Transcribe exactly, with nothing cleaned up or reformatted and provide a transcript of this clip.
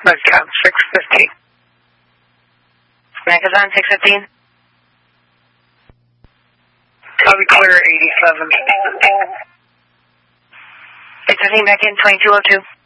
Medcom six fifteen. Magazine six fifteen. Copy clear eighty-seven. six fifteen back in, twenty-two oh two.